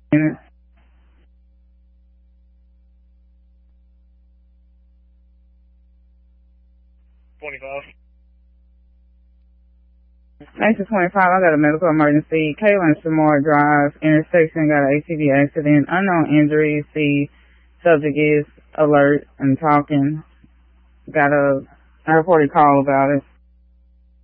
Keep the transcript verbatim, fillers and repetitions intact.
twenty-five. Exit twenty-five, I got a medical emergency. Kaylin Shamar Drive, intersection, got an A T V accident. Unknown injuries. The subject is alert and talking. Got a, a reported call about it.